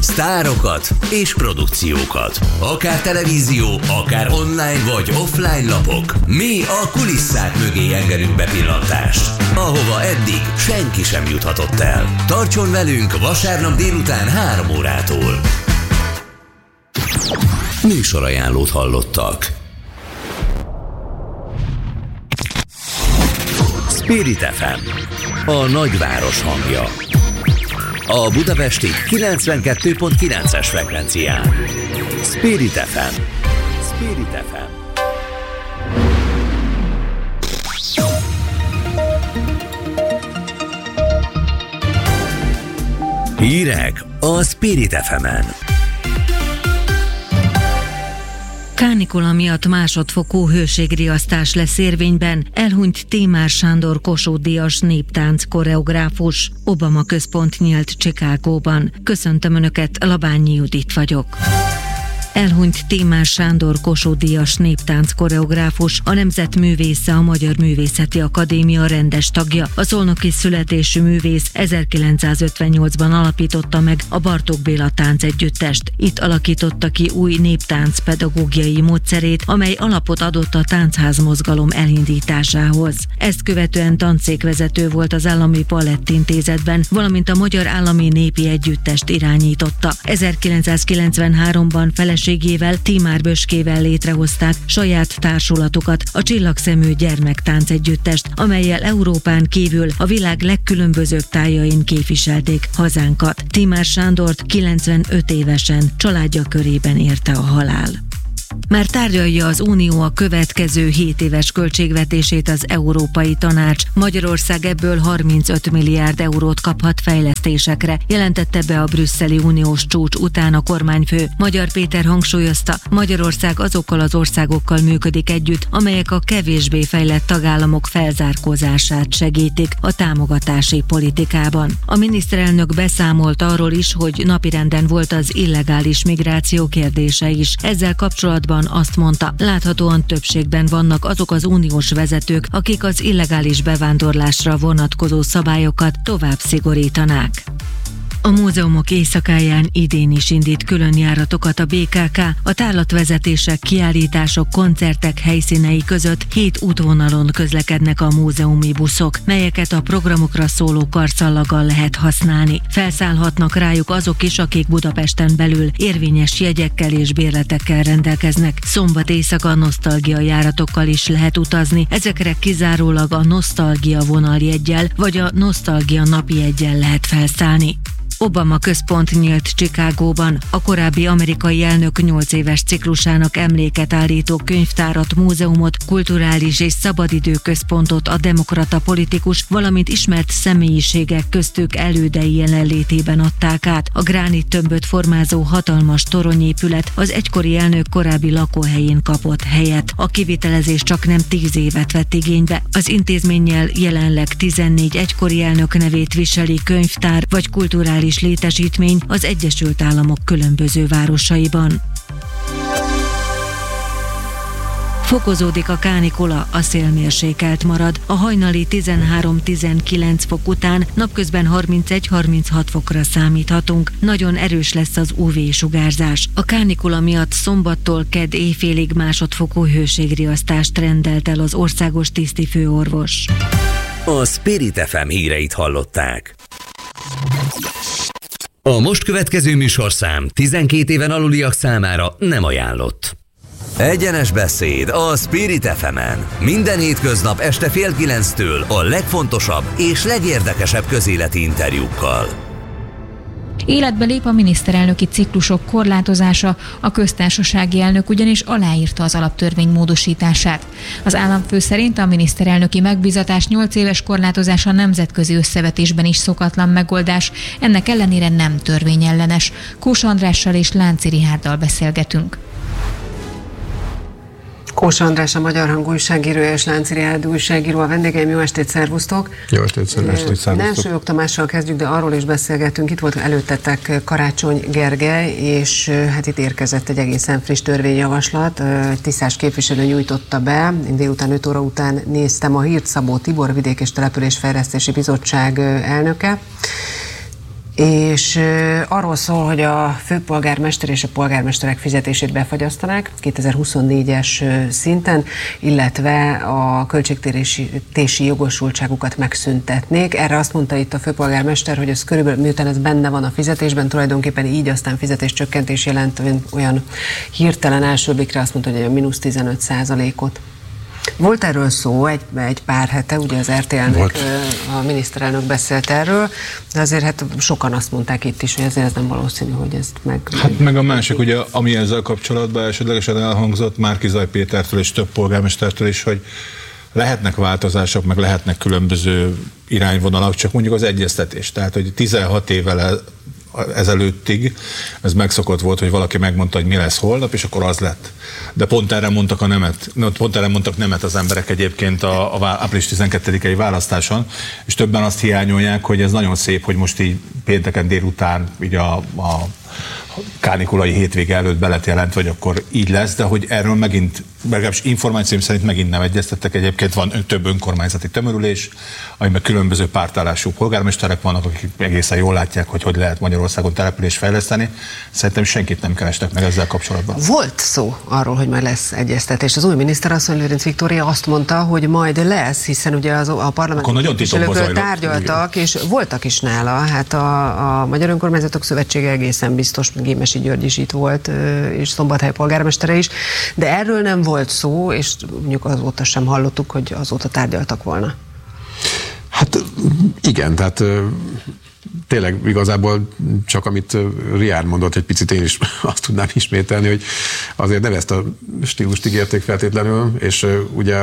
sztárokat és produkciókat. Akár televízió, akár online vagy offline lapok. Mi a kulisszák mögé engedünk bepillantást, ahova eddig senki sem juthatott el. Tartson velünk vasárnap délután 3 órától. Műsorajánlót hallottak. Spirit FM, a nagyváros hangja. A budapesti 92.9-es frekvencián. Spirit FM. Spirit FM. Hírek a Spirit FM-en. Kánikula miatt másodfokú hőségriasztás lesz érvényben, elhunyt Tímár Sándor Kossuth-díjas néptánc koreográfus. Obama központ nyílt Chicagóban. Köszöntöm Önöket, Labányi Judit vagyok. Elhunyt Tímár Sándor Kossuth-díjas néptánc koreográfus, a nemzetművésze, a Magyar Művészeti Akadémia rendes tagja. A szolnoki születésű művész 1958-ban alapította meg a Bartók Béla táncegyüttest. Itt alakította ki új néptánc pedagógiai módszerét, amely alapot adott a táncház mozgalom elindításához. Ezt követően tancékvezető volt az Állami Balettintézetben, valamint a Magyar Állami Népi Együttest irányította. 1993-ban feleségével, Tímár Böskével létrehozták saját társulatukat, a Csillagszemű gyermektáncegyüttest, amellyel Európán kívül a világ legkülönbözőbb tájain képviselték hazánkat. Tímár Sándort 95 évesen családja körében érte a halál. Már tárgyalja az Unió a következő 7 éves költségvetését az Európai Tanács. Magyarország ebből 35 milliárd eurót kaphat fejlesztésekre, jelentette be a brüsszeli uniós csúcs után a kormányfő. Magyar Péter hangsúlyozta, Magyarország azokkal az országokkal működik együtt, amelyek a kevésbé fejlett tagállamok felzárkózását segítik a támogatási politikában. A miniszterelnök beszámolt arról is, hogy napirenden volt az illegális migráció kérdése is. Ezzel kapcsolatban azt mondta, láthatóan többségben vannak azok az uniós vezetők, akik az illegális bevándorlásra vonatkozó szabályokat tovább szigorítanák. A múzeumok éjszakáján idén is indít különjáratokat a BKK, a tárlatvezetések, kiállítások, koncertek helyszínei között 7 útvonalon közlekednek a múzeumi buszok, melyeket a programokra szóló karszallaggal lehet használni. Felszállhatnak rájuk azok is, akik Budapesten belül érvényes jegyekkel és bérletekkel rendelkeznek. Szombat éjszaka nosztalgia járatokkal is lehet utazni, ezekre kizárólag a nosztalgia vonaljeggyel vagy a nosztalgia napjeggyel lehet felszállni. Obama központ nyílt Chicagóban. A korábbi amerikai elnök 8 éves ciklusának emléket állító könyvtárat, múzeumot, kulturális és szabadidőközpontot a demokrata politikus, valamint ismert személyiségek köztük elődei jelenlétében adták át. A gránittömböt formázó hatalmas toronyépület az egykori elnök korábbi lakóhelyén kapott helyet. A kivitelezés csak nem 10 évet vett igénybe. Az intézménnyel jelenleg 14 egykori elnök nevét viseli könyvtár vagy kulturális létesítmény az Egyesült Államok különböző városaiban. Fokozódik a kánikula, a szél mérsékelt marad. A hajnali 13-19 fok után napközben 31-36 fokra számíthatunk. Nagyon erős lesz az UV-sugárzás. A kánikula miatt szombattól kedd éjfélig másodfokú hőségriasztást rendelt el az országos tisztifőorvos. A Spirit FM híreit hallották. A most következő műsorszám 12 éven aluliak számára nem ajánlott. Egyenes beszéd a Spirit FM-en. Minden hétköznap este 8:30 a legfontosabb és legérdekesebb közéleti interjúkkal. Életbe lép a miniszterelnöki ciklusok korlátozása, a köztársasági elnök ugyanis aláírta az alaptörvény módosítását. Az államfő szerint a miniszterelnöki megbízatás 8 éves korlátozása nemzetközi összevetésben is szokatlan megoldás, ennek ellenére nem törvényellenes. Kós Andrással és Lánci Richárddal beszélgetünk. Kós András, a Magyar Hang újságírója, és Lánci Richárd újságíró a vendégeim. Jó estét, szervusztok! Jó estét, szervusztok! Nelső Tamással kezdjük, de arról is beszélgetünk. Itt volt előttetek Karácsony Gergely, és hát itt érkezett egy egészen friss törvényjavaslat. Egy tisztás képviselő nyújtotta be. Én délután 5 óra után néztem a hírt, Szabó Tibor, Vidék és Településfejlesztési Bizottság elnöke. és arról szól, hogy a főpolgármester és a polgármesterek fizetését befagyasztanák 2024-es szinten, illetve a költségtérítési jogosultságukat megszüntetnék. Erre azt mondta itt a főpolgármester, hogy ez körülbelül, miután ez benne van a fizetésben, tulajdonképpen így aztán fizetéscsökkentés jelent, olyan hirtelen első blikre azt mondta, hogy a mínusz 15%-ot. Volt erről szó egy pár hete, ugye az RTL-nek a miniszterelnök beszélt erről, de azért hát sokan azt mondták itt is, hogy azért ez nem valószínű, hogy ezt Hát meg a másik, ugye, ami ezzel kapcsolatban esetlegesen elhangzott Márki-Zay Pétertől és több polgármestertől is, hogy lehetnek változások, meg lehetnek különböző irányvonalak, csak mondjuk az egyeztetés. Tehát, hogy 16 évvel ezelőttig ez megszokott volt, hogy valaki megmondta, hogy mi lesz holnap, és akkor az lett. De pont erre mondtak nemet az emberek egyébként a április 12-i választáson, és többen azt hiányolják, hogy ez nagyon szép, hogy most így pénteken délután így a kánikulai hétvége előtt be lett jelent, hogy akkor így lesz, de hogy erről megint, legalábbis információim szerint megint nem egyeztettek. Egyébként van több önkormányzati tömörülés, amiben különböző pártállású polgármesterek vannak, akik egészen jól látják, hogy lehet Magyarországon települést fejleszteni. Szerintem senkit nem kerestek meg ezzel kapcsolatban. Volt szó arról, hogy majd lesz egyeztetés. Az új miniszterasszony Lőrinc Viktória azt mondta, hogy majd lesz, hiszen ugye a parlamenti képviselőkről tárgyaltak, és voltak is nála. Hát a Magyar Önkormányzatok Szövetsége egészen biztos, Gémesi György is itt volt, és Szombathely polgármestere is, de erről nem volt szó, és mondjuk azóta sem hallottuk, hogy azóta tárgyaltak volna. Hát igen, tehát tényleg igazából csak amit Riár mondott, egy picit én is azt tudnám ismételni, hogy azért nem ezt a stílust ígérték feltétlenül, és ugye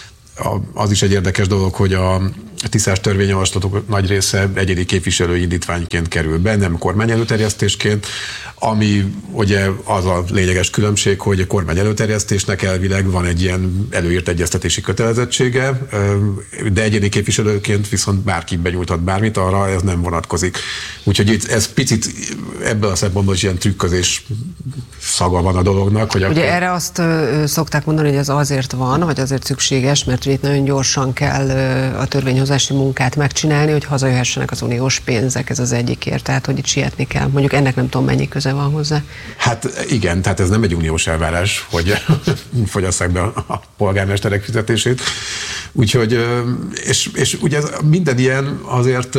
az is egy érdekes dolog, hogy a tisztás törvényjavaslatok nagy része egyéni képviselői indítványként kerül be, nem kormány előterjesztésként, ami ugye az a lényeges különbség, hogy a kormány előterjesztésnek elvileg van egy ilyen előírt egyeztetési kötelezettsége, de egyéni képviselőként viszont bárki benyújthat bármit, arra ez nem vonatkozik. Úgyhogy ez picit ebből a szempontból is ilyen trükközés szaga van a dolognak. Hogy ugye erre azt szokták mondani, hogy ez azért van, vagy azért szükséges, mert itt nagyon gyorsan kell a törvényhozási munkát megcsinálni, hogy hazajöhessenek az uniós pénzek, ez az egyikért, tehát hogy itt sietni kell. Mondjuk ennek nem tudom, mennyi köze van hozzá. Hát igen, tehát ez nem egy uniós elvárás, hogy fogyasszák be a polgármesterek fizetését. Úgyhogy, és ugye minden ilyen azért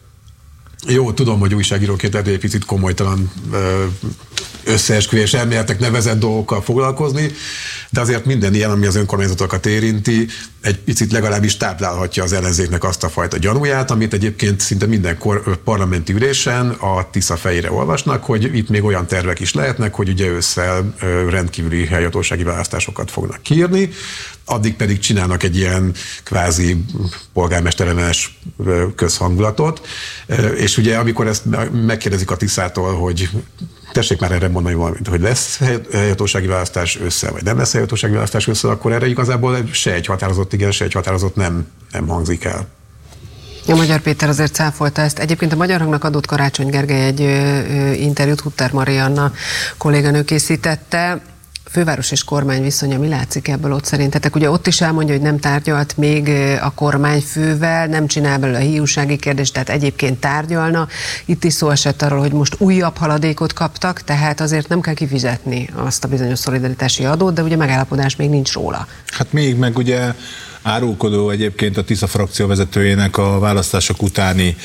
jó, tudom, hogy újságíróként egy picit komolytalan összeesküvés elméletek nevezett dolgokkal foglalkozni, de azért minden ilyen, ami az önkormányzatokat érinti, egy picit legalábbis táplálhatja az ellenzéknek azt a fajta gyanúját, amit egyébként szinte minden parlamenti ülésen a Tisza fejére olvasnak, hogy itt még olyan tervek is lehetnek, hogy ugye ősszel rendkívüli helyhatósági választásokat fognak kiírni, addig pedig csinálnak egy ilyen kvázi polgármesterellenes közhangulatot, és ugye amikor ezt megkérdezik a Tiszától, hogy tessék már erre mondani valamit, hogy lesz helyhatósági választás ősszel, vagy nem lesz helyhatósági választás ősszel, akkor erre igazából se egy határozott igen, se egy határozott nem hangzik el. A Magyar Péter azért cáfolta ezt. Egyébként a Magyar Hangnak adott Karácsony Gergely egy interjút, Hutter Marianna kolléganő készítette. Főváros és kormány viszonya, mi látszik ebből ott szerintetek? Ugye ott is elmondja, hogy nem tárgyalt még a kormányfővel, nem csinál belőle a hiúsági kérdést, tehát egyébként tárgyalna. Itt is szó esett arról, hogy most újabb haladékot kaptak, tehát azért nem kell kifizetni azt a bizonyos szolidaritási adót, de ugye megállapodás még nincs róla. Hát még meg ugye árulkodó egyébként a Tisza frakció vezetőjének a választások utáni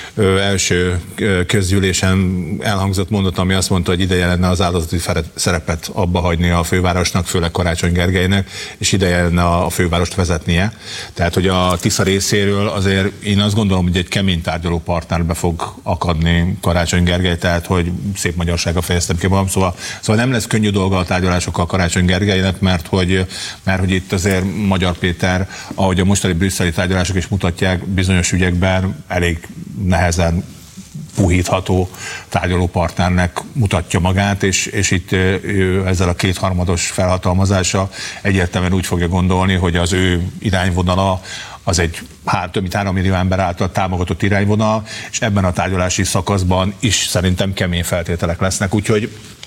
első közgyűlésen elhangzott mondat, ami azt mondta, hogy ideje lenne az áldozati szerepet abba hagyni a fővárosnak, főleg Karácsony Gergelynek, és ideje lenne a fővárost vezetnie. Tehát, hogy a Tisza részéről azért én azt gondolom, hogy egy kemény tárgyaló partnerbe fog akadni Karácsony Gergely, tehát, hogy szép magyarsággal fejeztem ki magam, szóval nem lesz könnyű dolga a tárgyalásokkal Karácsony Gergelynek, mert hogy itt azért Magyar Péter, ahogy a mostani brüsszeli tárgyalások is mutatják, bizonyos ügyekben elég nehezen puhítható tárgyalópartnernek mutatja magát, és itt ezzel a kétharmados felhatalmazása egyértelműen úgy fogja gondolni, hogy az ő irányvonala az egy több mint 3 millió ember által támogatott irányvonal, és ebben a tárgyalási szakaszban is szerintem kemény feltételek lesznek, úgyhogy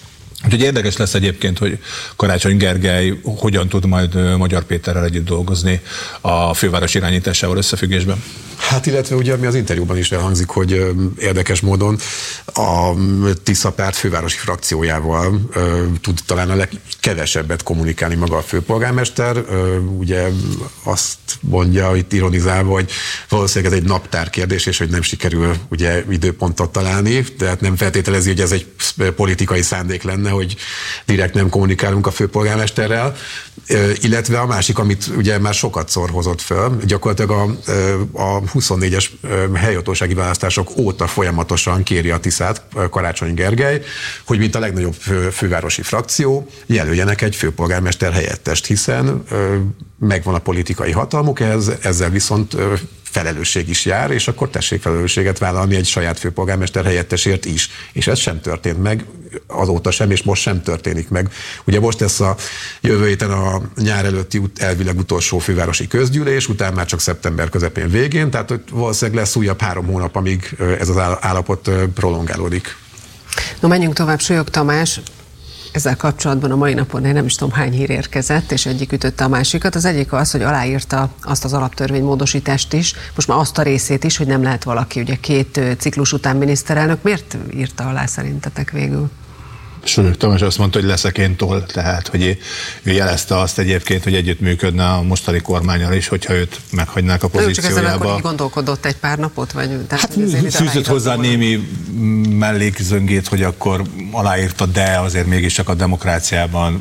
Úgyhogy érdekes lesz egyébként, hogy Karácsony Gergely hogyan tud majd Magyar Péterrel együtt dolgozni a főváros irányításával összefüggésben. Hát illetve ugye ami az interjúban is elhangzik, hogy érdekes módon a Tisza párt fővárosi frakciójával tud talán a legkevesebbet kommunikálni maga a főpolgármester. Ugye azt mondja itt ironizálva, hogy valószínűleg ez egy naptár kérdés, és hogy nem sikerül ugye időpontot találni, tehát nem feltételezi, hogy ez egy politikai szándék lenne, hogy direkt nem kommunikálunk a főpolgármesterrel, illetve a másik, amit ugye már sokatszor hozott föl, gyakorlatilag a 24-es helyhatósági választások óta folyamatosan kéri a Tiszát Karácsony Gergely, hogy mint a legnagyobb fővárosi frakció jelöljenek egy főpolgármester helyettest, hiszen megvan a politikai hatalmuk, ezzel viszont felelősség is jár, és akkor tessék felelősséget vállalni egy saját főpolgármester helyettesért is. És ez sem történt meg, azóta sem, és most sem történik meg. Ugye most lesz a jövő héten a nyár előtti elvileg utolsó fővárosi közgyűlés, utána már csak szeptember közepén végén, tehát valószínűleg lesz újabb 3 hónap, amíg ez az állapot prolongálódik. No, menjünk tovább, Sólyog Tamás. Ezzel kapcsolatban a mai napon én nem is tudom hány hír érkezett, és egyik ütötte a másikat. Az egyik az, hogy aláírta azt az alaptörvénymódosítást is, most már azt a részét is, hogy nem lehet valaki ugye 2 ciklus után miniszterelnök. Miért írta alá szerintetek végül? Sólyog Tamás azt mondta, hogy leszek én toll, tehát hogy ő jelezte azt egyébként, hogy együttműködne a mostani kormánnyal is, hogyha őt meghagynák a pozíciójába. Csak ezzel akkor így gondolkodott egy pár napot? Vagy, hát fűzött hozzá némi mellékzöngét, hogy akkor aláírta, de azért mégiscsak a demokráciában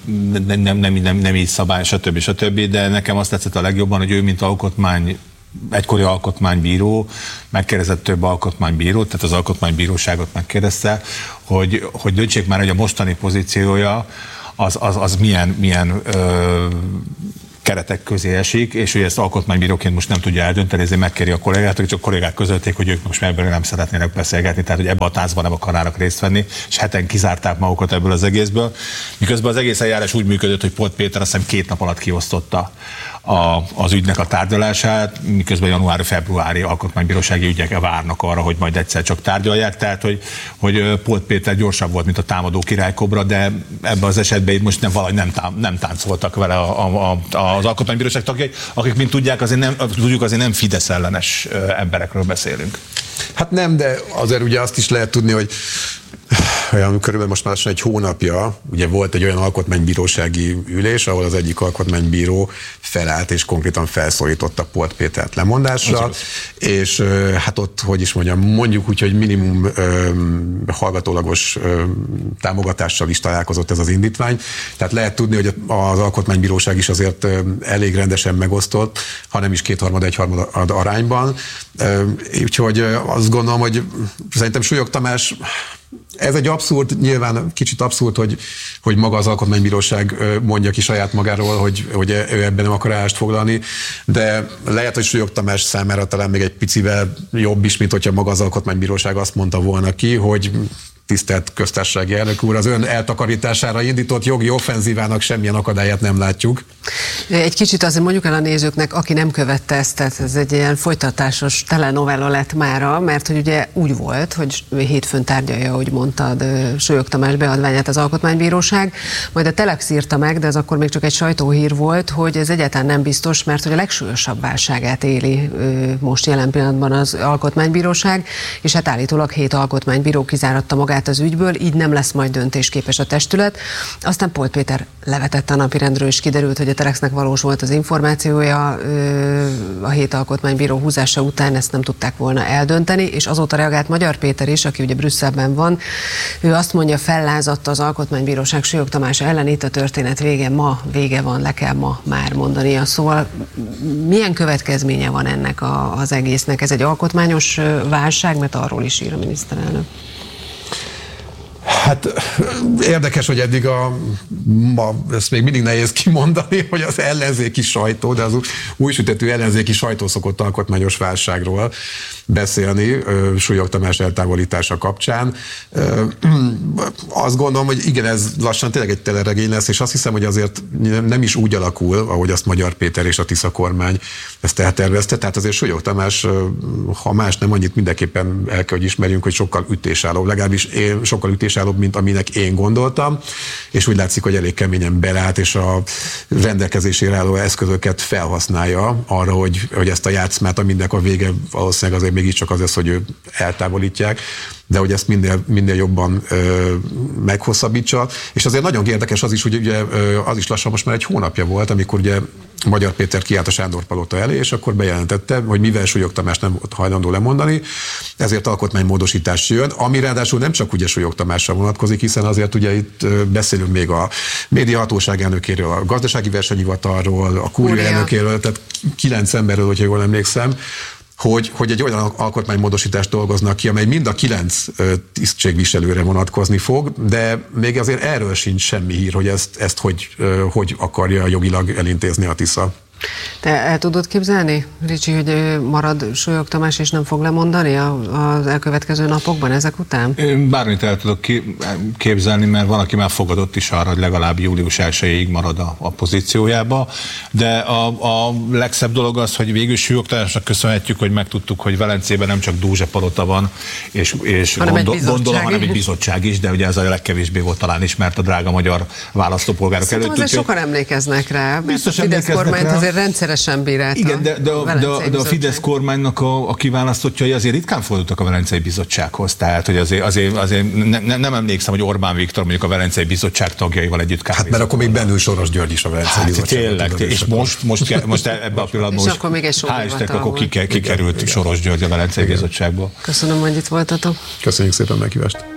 nem így szabály, stb. De nekem azt tetszett a legjobban, hogy ő, mint egykori alkotmánybíró, megkérdezett több alkotmánybírót, tehát az alkotmánybíróságot megkérdezte, hogy döntsék már, hogy a mostani pozíciója az milyen keretek közé esik, és hogy ezt alkotmánybíróként most nem tudja eldönteni, ezért megkéri a kollégát, hogy csak a kollégák közölték, hogy ők most ebből nem szeretnének beszélgetni, tehát hogy ebbe a táncban nem akarnának részt venni, és heten kizárták magukat ebből az egészből. Miközben az egész eljárás úgy működött, hogy Polt Péter azt hiszem 2 nap alatt kiosztotta az ügynek a tárgyalását, miközben januári-februári alkotmánybírósági ügyek várnak arra, hogy majd egyszer csak tárgyalják, tehát hogy Polt Péter gyorsabb volt, mint a támadó királykobra, de ebben az esetben itt most nem táncoltak vele az alkotmánybíróság tagjai, akik, mint tudják, azért nem Fidesz ellenes emberekről beszélünk. Hát nem, de azért ugye azt is lehet tudni, hogy olyan körülbelül most már egy hónapja, ugye volt egy olyan alkotmánybírósági ülés, ahol az egyik alkotmánybíró felállt és konkrétan felszólította Polt Pétert lemondásra, és hát ott, hogy is mondjuk úgy, hogy minimum hallgatólagos támogatással is találkozott ez az indítvány. Tehát lehet tudni, hogy az alkotmánybíróság is azért elég rendesen megosztott, hanem is 2/3-1/3 arányban. Úgyhogy azt gondolom, hogy szerintem Sólyog Tamás, ez egy abszurd, nyilván kicsit abszurd, hogy maga az alkotmánybíróság mondja ki saját magáról, hogy ő ebben nem akar állást foglalni, de lehet, hogy Sólyog Tamás számára talán még egy picivel jobb is, mint hogyha maga az alkotmánybíróság azt mondta volna ki, hogy tisztelt köztársasági elnök úr, az ön eltakarítására indított jogi offenzívának semmilyen akadályát nem látjuk. Egy kicsit azért mondjuk el a nézőknek, aki nem követte ezt, tehát ez egy ilyen folytatásos telenovella lett mára, mert hogy ugye úgy volt, hogy hétfőn tárgyalja, ahogy mondtad, Sólyog Tamás beadványát az Alkotmánybíróság, majd a Telex írta meg, de ez akkor még csak egy sajtóhír volt, hogy ez egyáltalán nem biztos, mert hogy a legsúlyosabb válságát éli most jelen pillanatban az Alkotmánybíróság, és hát állítólag 7 alkotmánybíró kizáratta magát az ügyből, így nem lesz majd döntésképes a testület. Aztán Polt Péter levetette a napirendről, és kiderült, hogy a Telexnek valós volt az információja, a 7 alkotmánybíró húzása után ezt nem tudták volna eldönteni, és azóta reagált Magyar Péter is, aki ugye Brüsszelben van. Ő azt mondja, fellázadta az Alkotmánybíróság Sólyog Tamás ellen, itt a történet vége van, le kell ma már mondania. Szóval milyen következménye van ennek az egésznek? Ez egy alkotmányos válság, mert arról is ír a miniszterelnök. Hát érdekes, hogy eddig ezt még mindig nehéz kimondani, hogy az ellenzéki sajtó, de az újsütető ellenzéki sajtó szokott alkotmányos válságról beszélni Sólyog Tamás eltávolítása kapcsán. Azt gondolom, hogy igen, ez lassan tényleg egy teleregény lesz, és azt hiszem, hogy azért nem is úgy alakul, ahogy azt Magyar Péter és a Tisza kormány ezt eltervezte. Tehát azért Sólyog Tamás, ha más nem annyit, mindenképpen el kell, hogy ismerjünk, hogy sokkal ütésállóbb, legalábbis én sokkal ütésállóbb nagyobb, mint aminek én gondoltam, és úgy látszik, hogy elég keményen belát, és a rendelkezésére álló eszközöket felhasználja arra, hogy ezt a játszmát, aminek a vége valószínűleg azért mégiscsak az lesz, hogy ő eltávolítják, de hogy ezt minél jobban meghosszabbítsa. És azért nagyon érdekes az is, hogy ugye az is lassan most már egy hónapja volt, amikor ugye Magyar Péter kiállt a Sándor-palota elé, és akkor bejelentette, hogy mivel Súlyog Tamás nem volt hajlandó lemondani, ezért alkotmánymódosítás jön, ami ráadásul nem csak ugye Súlyog Tamásra vonatkozik, hiszen azért ugye itt beszélünk még a médiahatóság elnökéről, a gazdasági versenyhivatalról, a kúria elnökéről, tehát 9 emberről, hogyha jól emlékszem, hogy egy olyan alkotmánymódosítást dolgoznak ki, amely mind a 9 tisztségviselőre vonatkozni fog, de még azért erről sincs semmi hír, hogy ezt hogy akarja jogilag elintézni a Tisza. Te el tudod képzelni, Ricsi, hogy marad Súlyog Tamás és nem fog lemondani az elkövetkező napokban ezek után? Én bármit el tudok képzelni, mert van, aki már fogadott is arra, hogy legalább július 1-ig marad a pozíciójába, de a legszebb dolog az, hogy végül Súlyog Tamásnak köszönhetjük, hogy megtudtuk, hogy Velencében nem csak Dózsa-palota van, és gondolom, hanem egy bizottság is, de ugye ez a legkevésbé volt talán ismert a drága magyar választópolgárok előtt. Azért sokan emlékeznek rá, mert a Fidesz kormányt azért rendszeresen bírálta. Igen, de a Fidesz kormánynak a kiválasztottjai azért ritkán fordultak a Velencei Bizottsághoz, tehát hogy azért nem emlékszem, hogy Orbán Viktor mondjuk a Velencei Bizottság tagjaival együtt kávézott. Hát mert akkor még bennül Soros György is a Velencei Bizottságban. Tényleg, és most ebben a pillanatban, és akkor még egy akkor kikerült Soros György a Velencei Bizottságból. Köszönöm, hogy itt voltatok. Köszönjük szépen a meghívást.